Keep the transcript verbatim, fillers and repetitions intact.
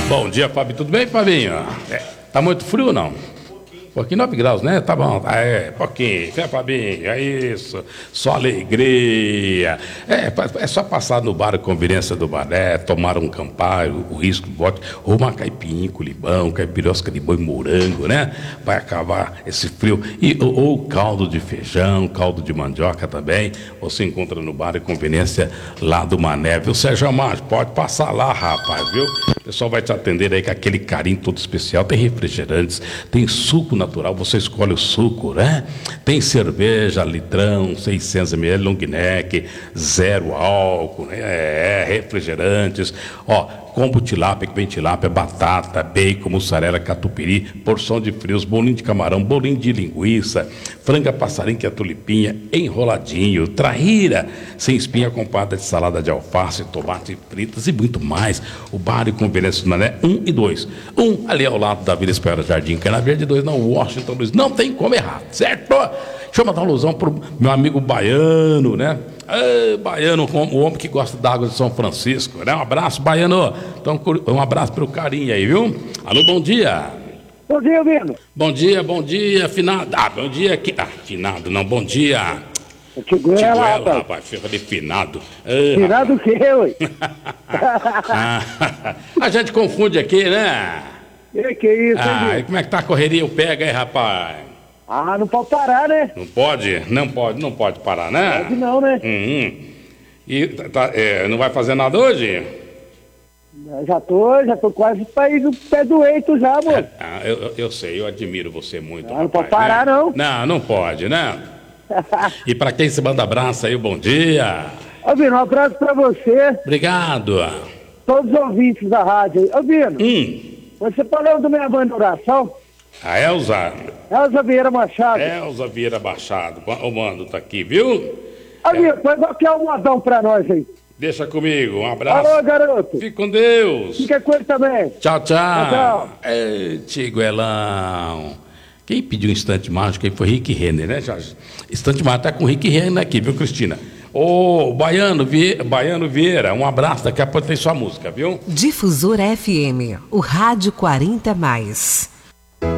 Bom dia, Fábio. Tudo bem, Fabinho? É, tá muito frio ou não? Um pouquinho, nove graus, né? Tá bom. É, pouquinho. É, Fabinho, é isso. Só alegria. É, é só passar no bar, conveniência do Baré, tomar um campari, o risco de bote, ou uma caipirinha com limão, caipirosca de boi morango, né? Vai acabar esse frio. E, ou, ou caldo de feijão, caldo de mandioca também. Você encontra no bar e conveniência lá do Mané, viu? Sérgio Amado, pode passar lá, rapaz, viu? O pessoal vai te atender aí com aquele carinho todo especial. Tem refrigerantes, tem suco natural, você escolhe o suco, né? Tem cerveja, litrão, seiscentos mililitros, long neck, zero álcool, né? É, refrigerantes, ó, combo tilápia, que vem tilápia, batata, bacon, mussarela, catupiry, porção de frios, bolinho de camarão, bolinho de linguiça, franga passarinho, que é tulipinha, enroladinho, traíra, sem espinha, acompanhada de salada de alface, tomate fritas e muito mais. O bar e conveniência do Mané um e dois. Um ali ao lado da Vila Espera Jardim Cana Verde, dois na Washington Luiz. Não tem como errar, certo? Deixa eu mandar uma alusão pro meu amigo Baiano, né? Ei, Baiano, o homem que gosta da água de São Francisco, né? Um abraço, Baiano. Então, um abraço pelo carinho aí, viu? Alô, bom dia. Bom dia, Vino. Bom dia, bom dia, finado. Ah, bom dia aqui. Ah, finado, não, bom dia. Tiguela, rapaz. rapaz, fica de finado. Ei, finado o quê, ué? A gente confunde aqui, né? Que que é isso, ah, hein, e como é que tá a correria? O pega aí, rapaz? Ah, não pode parar, né? Não pode? Não pode, não pode parar, né? Pode não, né? Uhum. E tá, é, não vai fazer nada hoje? Já tô, já tô quase pra ir no pé do eito já, amor. Ah, eu, eu sei, eu admiro você muito, ah, rapaz, não pode parar, né? não. Não, não pode, né? E pra quem se manda abraço aí, bom dia. Ô, Vino, um abraço pra você. Obrigado. Todos os ouvintes da rádio aí. Ô, Vino, hum. você falou do minha mãe de oração? A Elza. Elza Vieira Machado. Elza Vieira Machado. O mando tá aqui, viu? Ô, Vino, põe qualquer um modão pra nós aí. Deixa comigo, um abraço. Alô, garoto. Fique com Deus. Fica com ele também. Tchau, tchau. Tchau, tchau. Ei, Tiguelão. Quem pediu um instante mágico aí foi Rick Renner, né, Jorge? Instante mágico tá com o Rick Renner aqui, viu, Cristina? Ô, Baiano, Vie... Baiano Vieira, um abraço, daqui a pouco tem sua música, viu? Difusora F M, o rádio quarenta mais.